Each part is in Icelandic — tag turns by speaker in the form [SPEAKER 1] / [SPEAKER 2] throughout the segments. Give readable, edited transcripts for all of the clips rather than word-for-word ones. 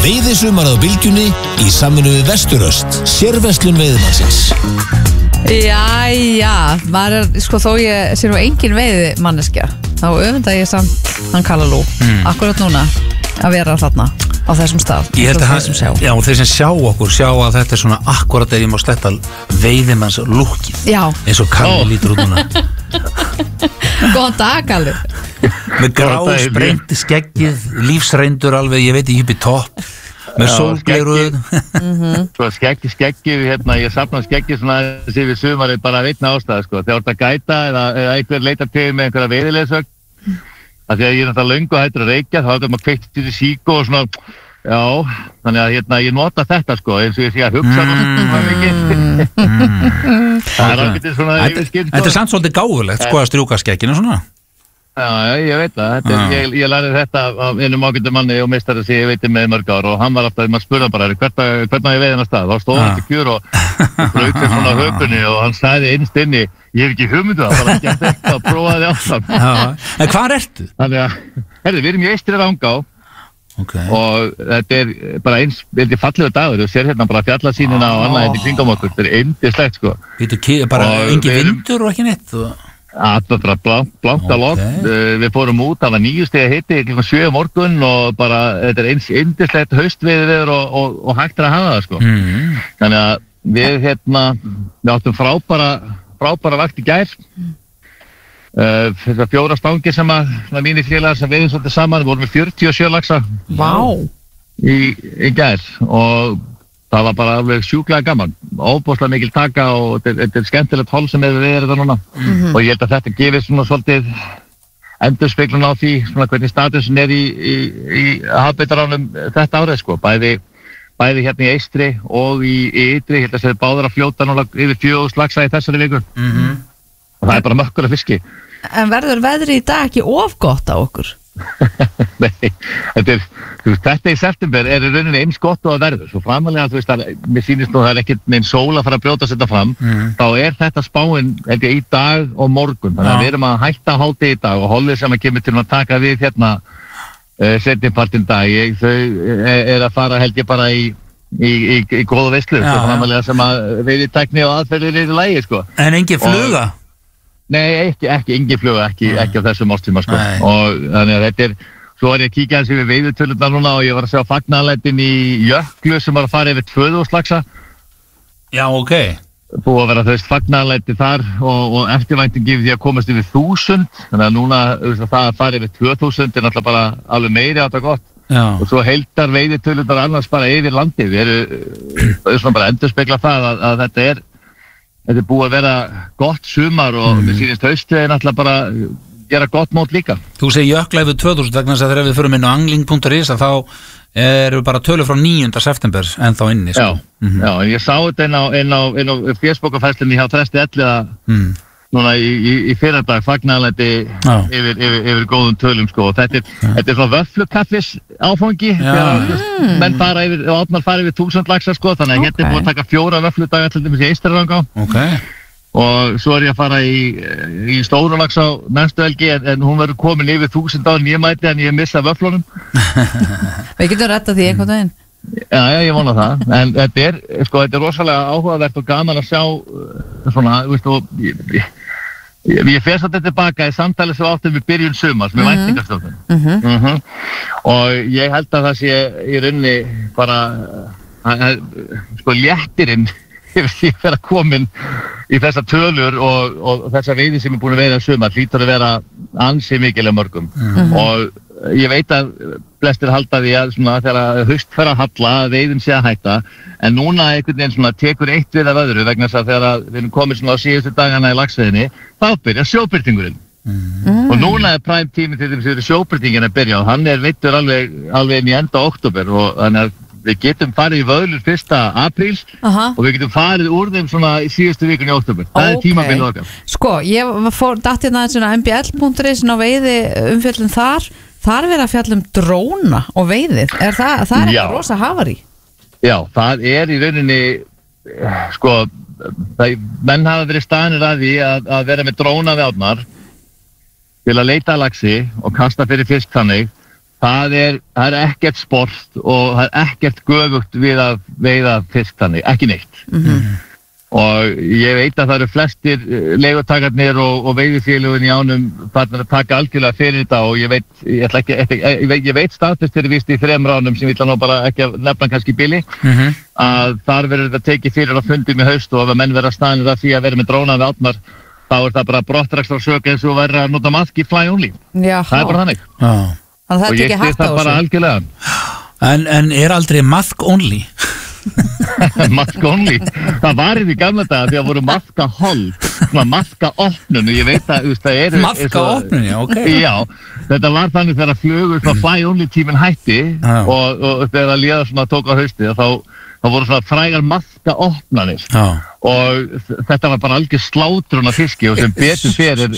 [SPEAKER 1] Veiðisumar á Bylgjunni í samvinnu við Vesturöst, sérverslun veiðimannsins.
[SPEAKER 2] Jæja, maður sko þó ég sé nú engin veiðimanneskja, þá öfunda ég samt hann Kalalú, akkurat núna að vera þarna á þessum stað.
[SPEAKER 3] Ég held að já, þeir sem sjá okkur sjá að þetta svona akkurat ég má sletta veiðimanns lúkkið. Já. Eins og Kalli lítur út núna.
[SPEAKER 2] Góðan dag, Kalli.
[SPEAKER 3] Með grásprengt skeggið, lífsreyndur alveg, ég veit ekki upp í topp. Með sólgleruð.
[SPEAKER 4] Svo skeggið, ég safna skeggið svona sem við sumarið bara að veitna ástæða, sko. Þegar þú ert að gæta eða einhver leitar til með einhverja veiðilegsögn. Af því að ég er náttúrulega löngu hættur að reykja, þá er maður kveikt til síku og svona, já, þannig að ég nota þetta, sko, eins og ég sé að hugsa það mikið. Það er ágætið svona yfirskinn, sko.
[SPEAKER 3] Þetta er samt svolítið gáfulegt, sko, að strjúka skegginu svona.
[SPEAKER 4] Já, ég veit það. Ég lærði þetta af einum ágætum manni og meistari sem ég veit með mörg ár og hann var alltaf, maður spurði bara, hvernig á ég veiðina stað? Þá stóð hann til kjör og braut sér svona höpunni og hann sagði innst inni, ég hef ekki hugmyndu það, bara ekki að þetta og prófaði áfram.
[SPEAKER 3] En hvar ertu?
[SPEAKER 4] Þannig að, við erum í Eystri Rangá og þetta er bara eins, þetta er fallegur dagur, þú sér hérna bara fjallasýnina og annað hérna í kringum okkur, þetta er yndislegt, sko.
[SPEAKER 3] Bara engin vindur og ekki neitt?
[SPEAKER 4] Það var bara blankt að loft, við fórum út, það var 9 stiga hiti kl. 7 morgun og bara, þetta er eins yndislegt haustveður og hægt að hafa það, sko. Þannig að við áttum frábæra vakt í gær. Þessar 4 stangir sem að mínir félagar sem veiðum svolítið saman, vorum við 47 laxa í gær og það var bara alveg sjúklega gaman, óbúslega mikil taka og þetta er skemmtilegt hol sem við erum þetta núna og ég held að þetta gefið svona svolítið endurspeglun á því svona hvernig statusin er í hafbeitaránum þetta árið, sko, bæði hérna í Eystri og í Ytri, ég held að það er báðar að fljóta núna yfir 4.000 laxa í þessari viku og það er bara mökkur af fiski.
[SPEAKER 2] En verður veðrið í dag ekki of gott á okkur?
[SPEAKER 4] Nei, þetta í september er í rauninni eins gott og að verður svo framalega, mér sýnist nú það er ekkert neinn sól að fara að brjóta þetta fram þá er þetta spáin, held ég, í dag og morgun, þannig að við erum að hætta hálfdegi í dag og hollið sem að kemur til að taka við hérna seinnipartinn dag, þau er að fara, held ég, bara í góða veislu, svo framalega sem að veiðitækni og aðferðir eru í lagi, sko.
[SPEAKER 3] En engin fluga?
[SPEAKER 4] Nei, engin fluga, ekki á þessum árstíma, sko. Og þannig að þetta er, svo var ég að kíkja hans yfir veiðutölurnar núna og ég var að sjá fagnaðarlætin í Jöklu sem var að fara yfir 2.000 laxa.
[SPEAKER 3] Já, ok.
[SPEAKER 4] Búið að vera fagnaðarlæti þar og eftirvæntingi því að komast yfir 1.000, þannig að núna það að fara yfir 2.000 er náttúrulega bara alveg meiri á þetta gott. Já. Og svo heildar veiðutölurnar annars bara yfir landið. Við erum svona bara endurspegla það að þetta er búið að vera gott sumar og við sýnist haustið er náttúrulega bara gera gott mót líka.
[SPEAKER 3] Þú segir Jökla yfir 2000 vegna þess að þegar við förum inn á angling.is að þá erum við bara tölur frá 9. september en þá inni.
[SPEAKER 4] Já, en ég sá þetta inn á Facebook-fæslunni hjá Þresti Elliða núna í fyrradag fagnaðarlæti yfir góðum tölum, sko, og þetta er svona vöfflukaffis áfangi þegar menn fara yfir og átnar fara yfir 1000 laxa, sko, þannig að hérna er búið að taka 4 vöffludaga til dæmis í Eystri Rangá og svo er ég að fara í stóru laxa á næstu helgi en hún verður komin yfir 1000 áður en ég mæti en ég missa vöfflunum.
[SPEAKER 2] Við getum rettað því einhvern veginn.
[SPEAKER 4] Já, ég vona það, en þetta er rosalega áhugavert og gaman að sjá svona, ég fer svolítið tilbaka í samtali sem áttum við byrjun sumars með væntingastöðum og ég held að það sé í rauninni bara léttirinn yfir því að vera komin í þessa tölur og þessa veiði sem er búin að veiða sumar hlýtur að vera ansi mikilega mörgum og ég veit að flestir halda því að svona þegar haust fer að halla veiðin sé að hætta en núna einhvern veginn svona tekur eitt við af öðru vegna þess að þegar við erum komin svona á síðustu dagana í laxveiðinni þá byrjar sjóbirtingurinn og núna er prime tími til þess að sjóbirtingin að byrja og hann er veittur alveg inn í enda október og þannig að við getum farið í vöðlur 1. apríl og við getum farið úr þeim svona í síðustu vikun í október. Það er tímabilið okkar.
[SPEAKER 2] Sko, ég datt hérna svona mbl.is á veiði umfjöllun þar er verið að fjalla dróna og veiðið. Það er eitthvað rosa hafari.
[SPEAKER 4] Já, það er í rauninni, sko, menn hafa verið staðnir að því að vera með dróna við árnar til að leita að laxi og kasta fyrir fisk þannig það er ekkert sport og það er ekkert göfugt við að veiða fisk þannig, ekki neitt. Og ég veit að það eru flestir leigutakarnir og veiðifélögin í ánum farnir að taka algjörlega fyrir þetta og ég veit staðfest þegar víst í 3 ránum sem ég ætla nú bara ekki að nefna kannski í bili að þar verður þetta tekið fyrir á fundum í haust og ef að menn verða staðnir að því að vera með dróna við átmar þá er það bara brottrækstarsök eins og verður að nota mask í fly only. Já. Það er bara þannig.
[SPEAKER 2] Og ég
[SPEAKER 4] stið það bara algjörlega.
[SPEAKER 3] En er aldrei mask only?
[SPEAKER 4] Mask only, það var í gamla daga því að voru maskahold, maskaopnun og ég veit að það eru
[SPEAKER 3] maskaopnun, já, ok.
[SPEAKER 4] Já, þetta var þannig þegar flugur frá fly only tíminn hætti og þegar það líða svona tók á hausti þá voru svona frægar maskaopnanir og þetta var bara algjör slátrun af fiski og sem betur fyrir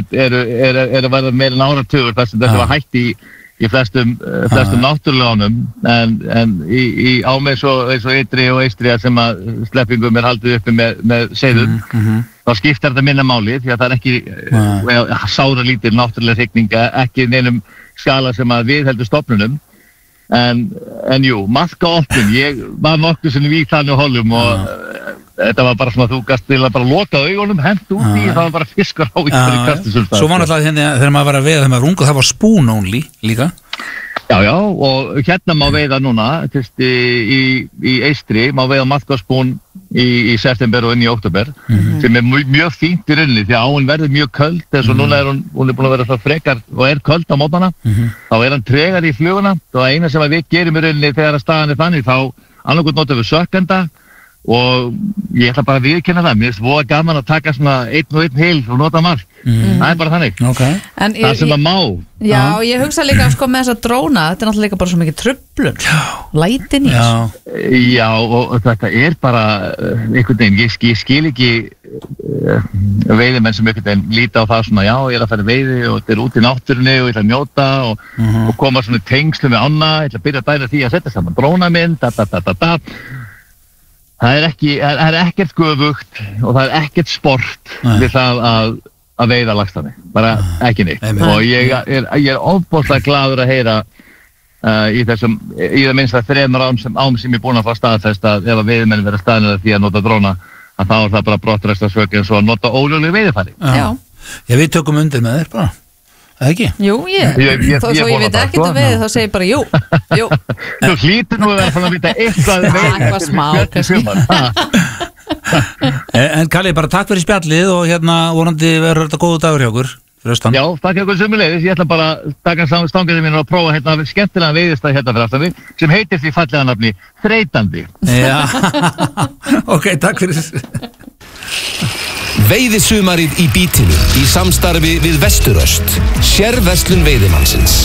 [SPEAKER 4] er að verða meira en áratugur þar sem þetta var hætti í flestum náttúruleganum en í ámeð eins og Ytri og Eystri sem að sleppingum er haldið uppi með seiðum þá skiptir þetta minna máli því að það er ekki sára lítil náttúrulega hrygninga, ekki neinum skala sem að við heldur stofnunum en jú, maskaopnun ég var nokkuð sem við þannig holum og þetta var bara svona þú gast til að bara loka augunum, hent út í það var bara fiskar á í kastusum.
[SPEAKER 3] Svo var náttúrulega þegar maður var að veiða þegar maður var ungu, það var spoon only líka.
[SPEAKER 4] Já, og hérna má veiða núna í Eystri, má veiða maskaspún í september og inn í oktober sem er mjög fínt í rauninni því að áin verður mjög köld þess að núna hún er búin að vera svona frekar og er köld á mótana þá er hann tregar í fluguna og eina sem við gerum í rauninni þegar að staðan er þannig þá annarkvæmt notum við sökkenda og ég ætla bara að viðurkenna það mér finnst voða gaman að taka svona einn og einn heil og nota mark, það er bara þannig það sem að má.
[SPEAKER 2] Já, ég hugsa líka sko með þessa dróna, þetta er náttúrulega líka bara svo mikið truflun, lætin í þessu.
[SPEAKER 4] Já, og þetta er bara einhvern veginn, ég skil ekki veiðimenn sem einhvern veginn líta á það svona, já, ég er að fara veiði og þetta er út í náttúrunni og ég ætla að njóta og koma svona tengslu með ána, ég ætla að byrja að dæla því að setja saman drónamynd, Það er ekkert göfugt og það er ekkert sport við það að veiða laxstofni, bara ekki neitt. Og ég er ofboðslega glaður að heyra í það minnst að 3 ám sem ég er búin að fá staðfest að ef að veiðimenn verða staðnir því að nota dróna, að þá er það bara brottrækstarsök eins og að nota ólögleg veiðifæri.
[SPEAKER 2] Já,
[SPEAKER 3] við tökum undir með þér bara. Ekki?
[SPEAKER 2] Jú, þó ég veit ekkert að veiði þá segir bara jú.
[SPEAKER 4] Þú hlýtur nú að vera fann að vita eitthvað
[SPEAKER 2] smá kannski.
[SPEAKER 3] En Kalli, bara takk fyrir spjallið og hérna vonandi verður þetta góðu dagur hjá okkur fyrir austan.
[SPEAKER 4] Já, takk hjá okkur sömuleiðis. Ég ætla bara að taka stangarnir mínu og prófa hérna skemmtilega veiðistað hérna fyrir aftan mig sem heitir því fallega nafni Þreytandi.
[SPEAKER 3] Já, ok, takk fyrir.
[SPEAKER 1] Veiðisumarið í Bítinu í samstarfi við Vesturöst, sérverslun veiðimannsins.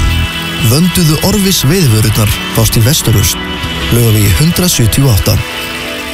[SPEAKER 5] Vönduðu Orvis veiðvörurnar fást í Vesturöst, Laugavegi 178.